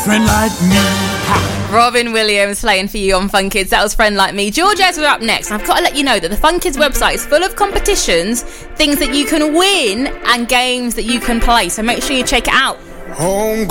friend like me. Ha. Robin Williams playing for you on Fun Kids. That was Friend Like Me. George Ezra up next. I've got to let you know that the Fun Kids website is full of competitions, things that you can win, and games that you can play. So make sure you check it out. Home